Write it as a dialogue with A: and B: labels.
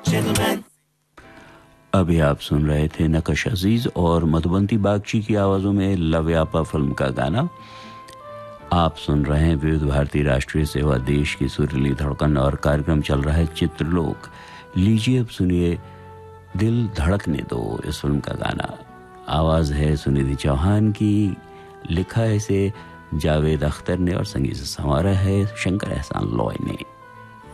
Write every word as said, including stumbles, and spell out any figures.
A: Gentlemen.
B: अभी आप सुन रहे थे नकश अजीज और मधुबंती बागची की आवाज़ों में लव्यापा फिल्म का गाना। आप सुन रहे हैं विविध भारती राष्ट्रीय सेवा देश की सुरीली धड़कन और कार्यक्रम चल रहा है चित्रलोक। लीजिए अब सुनिए दिल धड़कने दो इस फिल्म का गाना। आवाज़ है सुनिधि चौहान की, लिखा है इसे जावेद अख्तर ने और संगीत से संवारा है शंकर एहसान लॉय ने।